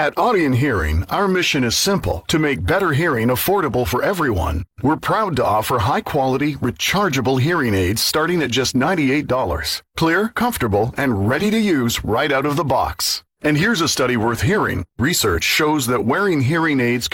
At Audion Hearing, our mission is simple: to make better hearing affordable for everyone. We're proud to offer high-quality, rechargeable hearing aids starting at just $98. Clear, comfortable, and ready to use right out of the box. And here's a study worth hearing. Research shows that wearing hearing aids